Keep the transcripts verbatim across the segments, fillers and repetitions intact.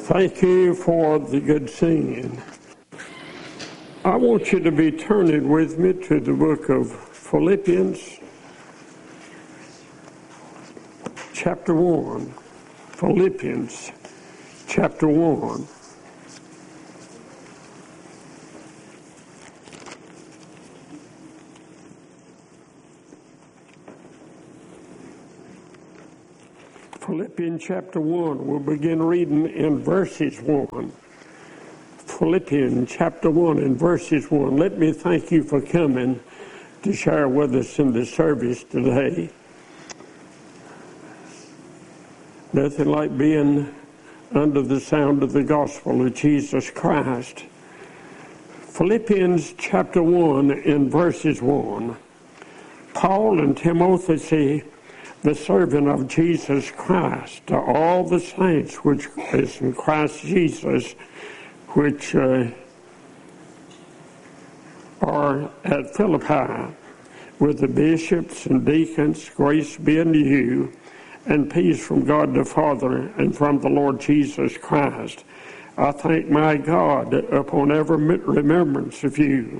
Thank you for the good singing. I want you to be turning with me to the book of Philippians, chapter one. Philippians, chapter one. Philippians chapter one, we'll begin reading in verses one. Philippians chapter one and verses one. Let me thank you for coming to share with us in the service today. Nothing like being under the sound of the gospel of Jesus Christ. Philippians chapter one and verses one. Paul and Timothy, the servant of Jesus Christ, to all the saints which is in Christ Jesus, which uh, are at Philippi, with the bishops and deacons, grace be unto you, and peace from God the Father and from the Lord Jesus Christ. I thank my God upon every remembrance of you,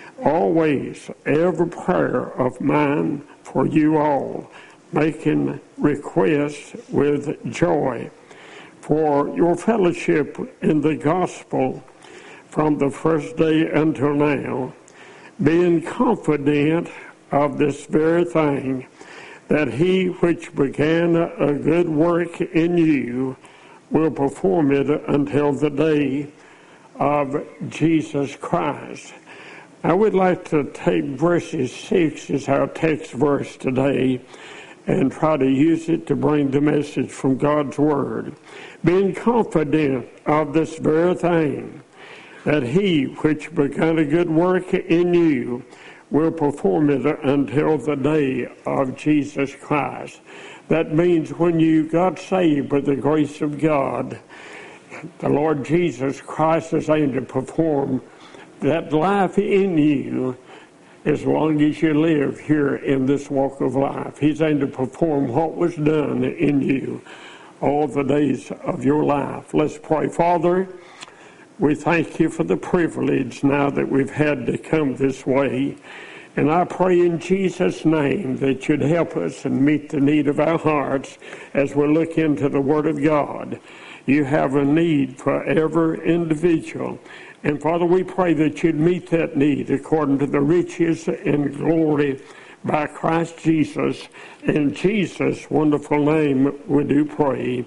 always every prayer of mine for you all, making requests with joy for your fellowship in the gospel from the first day until now, being confident of this very thing, that he which began a good work in you will perform it until the day of Jesus Christ. I would like to take verses six as our text verse today and try to use it to bring the message from God's Word. Being confident of this very thing, that he which began a good work in you will perform it until the day of Jesus Christ. That means when you got saved by the grace of God, the Lord Jesus Christ is aimed to perform that life in you as long as you live here in this walk of life. He's aimed to perform what was done in you all the days of your life. Let's pray. Father, we thank you for the privilege now that we've had to come this way. And I pray in Jesus' name that you'd help us and meet the need of our hearts as we look into the Word of God. You have a need for every individual. And Father, we pray that you'd meet that need according to the riches and glory by Christ Jesus. In Jesus' wonderful name we do pray.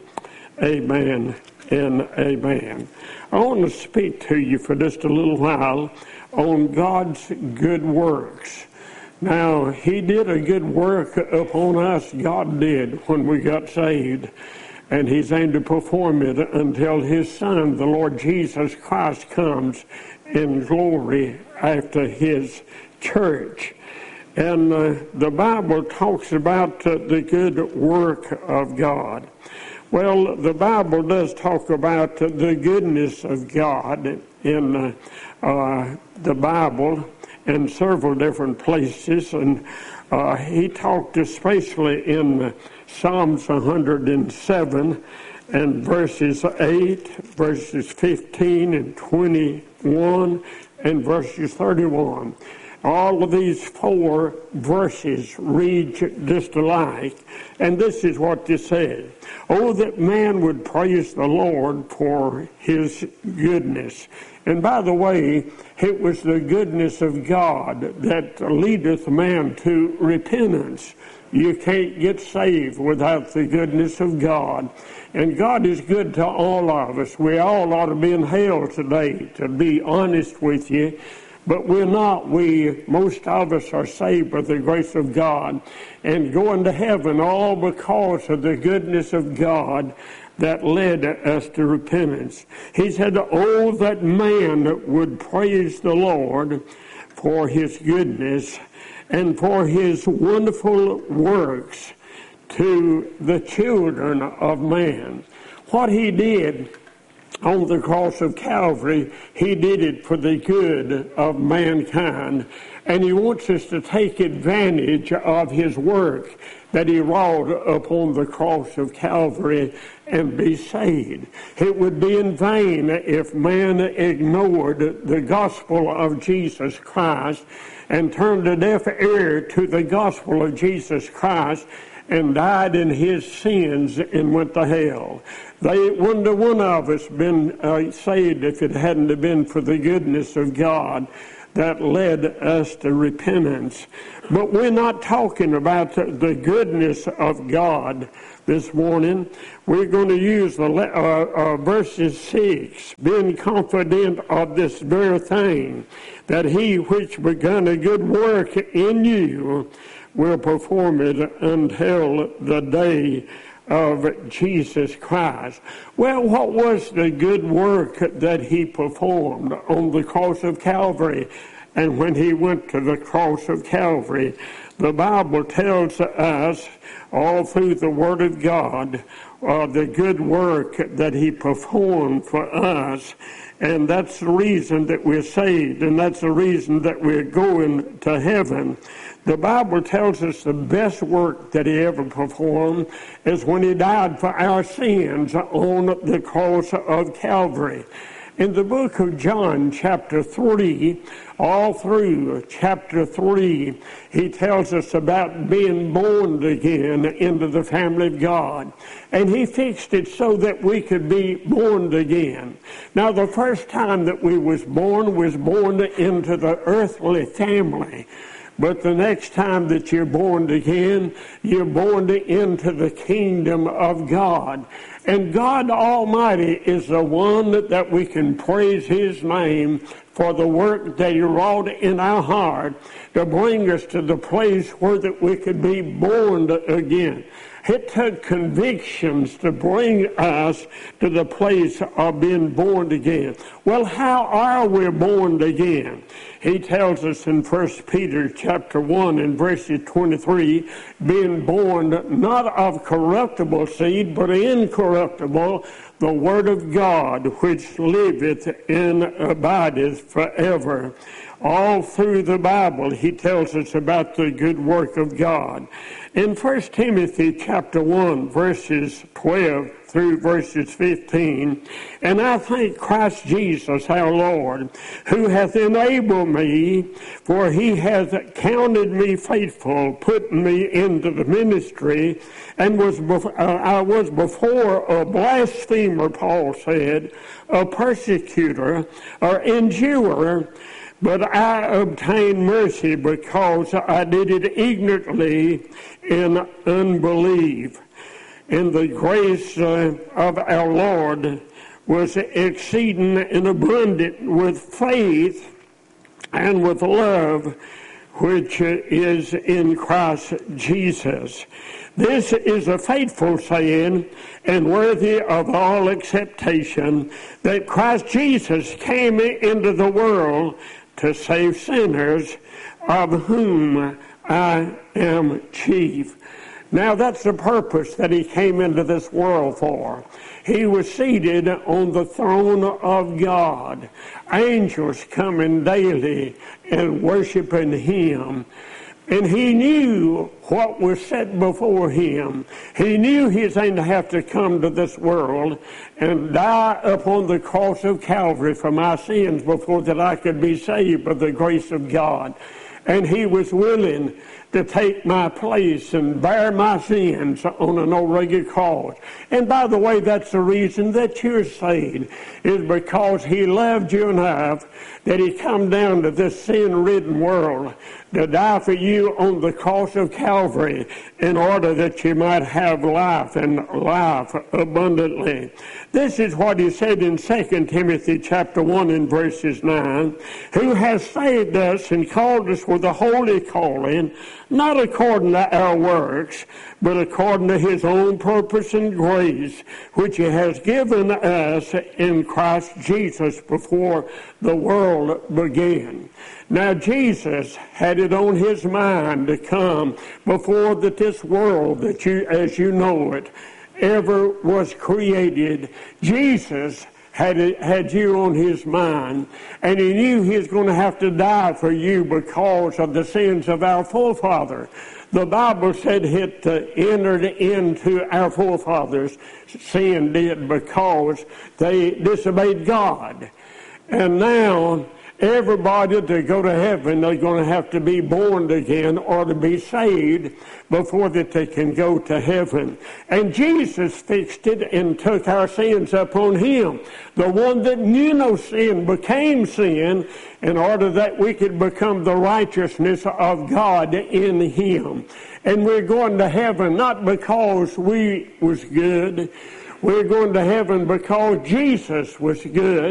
Amen and amen. I want to speak to you for just a little while on God's good works. Now, he did a good work upon us, God did, when we got saved. And he's aimed to perform it until his Son, the Lord Jesus Christ, comes in glory after his church. And uh, the Bible talks about uh, the good work of God. Well, the Bible does talk about uh, the goodness of God in uh, uh, the Bible in several different places. And uh, he talked especially in uh, Psalms one hundred seven and verses eight, verses fifteen and twenty-one, and verses thirty-one. All of these four verses read just alike, and this is what they said. Oh, that man would praise the Lord for his goodness. And by the way, it was the goodness of God that leadeth man to repentance. You can't get saved without the goodness of God. And God is good to all of us. We all ought to be in hell today, to be honest with you. But we're not. We, most of us are saved by the grace of God and going to heaven all because of the goodness of God that led us to repentance. He said, oh, that man would praise the Lord for his goodness and for his wonderful works to the children of man. What he did on the cross of Calvary, he did it for the good of mankind. And he wants us to take advantage of his work that he wrought upon the cross of Calvary and be saved. It would be in vain if man ignored the gospel of Jesus Christ and turned a deaf ear to the gospel of Jesus Christ and died in his sins and went to hell. They wouldn't have one of us been uh, saved if it hadn't have been for the goodness of God that led us to repentance. But we're not talking about the goodness of God this morning. We're going to use the uh, uh, verses six, being confident of this very thing, that he which begun a good work in you will perform it until the day of Jesus Christ. Well, what was the good work that he performed on the cross of Calvary? And when he went to the cross of Calvary, the Bible tells us all through the Word of God uh, the good work that he performed for us. And that's the reason that we're saved, and that's the reason that we're going to heaven. The Bible tells us the best work that he ever performed is when he died for our sins on the cross of Calvary. In the book of John, chapter three, all through chapter three, he tells us about being born again into the family of God. And he fixed it so that we could be born again. Now, the first time that we was born was born into the earthly family. But the next time that you're born again, you're born into the kingdom of God. And God Almighty is the one that, that we can praise his name for the work that he wrought in our heart to bring us to the place where that we could be born again. It took convictions to bring us to the place of being born again. Well, how are we born again? He tells us in First Peter chapter one and verses twenty-three, being born not of corruptible seed, but incorruptible, the word of God, which liveth and abideth forever. All through the Bible, he tells us about the good work of God. In First Timothy chapter one, verses twelve through verses fifteen, and I thank Christ Jesus our Lord, who hath enabled me, for he hath counted me faithful, putting me into the ministry, and was bef- uh, I was before a blasphemer, Paul said, a persecutor, or injurer, but I obtained mercy because I did it ignorantly in unbelief. And the grace uh, of our Lord was exceeding and abundant with faith and with love, which is in Christ Jesus. This is a faithful saying and worthy of all acceptation, that Christ Jesus came into the world to save sinners, of whom I am chief. Now, that's the purpose that he came into this world for. He was seated on the throne of God. Angels coming daily and worshiping him. And he knew what was set before him. He knew he was going to have to come to this world and die upon the cross of Calvary for my sins before that I could be saved by the grace of God. And he was willing to take my place and bear my sins on an old rugged cross. And by the way, that's the reason that you're saved, is because he loved you enough that he come down to this sin-ridden world to die for you on the cross of Calvary in order that you might have life and life abundantly. This is what he said in Second Timothy chapter one and verses nine, who has saved us and called us with a holy calling, not according to our works, but according to his own purpose and grace, which he has given us in Christ Jesus before the world began. Now, Jesus had it on his mind to come before that this world, that you, as you know it, ever was created. Jesus had had you on his mind, and he knew he was going to have to die for you because of the sins of our forefathers. The Bible said it uh, entered into our forefathers' sin did because they disobeyed God. And now everybody to go to heaven, they're going to have to be born again or to be saved before that they can go to heaven. And Jesus fixed it and took our sins upon him. The one that knew no sin became sin in order that we could become the righteousness of God in him. And we're going to heaven not because we was good. We're going to heaven because Jesus was good.